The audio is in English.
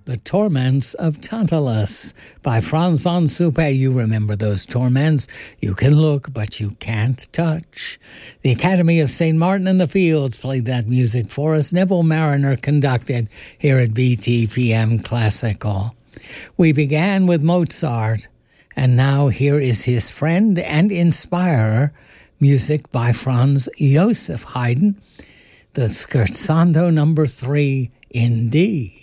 The Torments of Tantalus by Franz von Suppe. You remember those torments. You can look, but you can't touch. The Academy of St. Martin in the Fields played that music for us. Neville Mariner conducted here at BTPM Classical. We began with Mozart, and now here is his friend and inspirer, music by Franz Joseph Haydn, the Scherzando number 3 in D.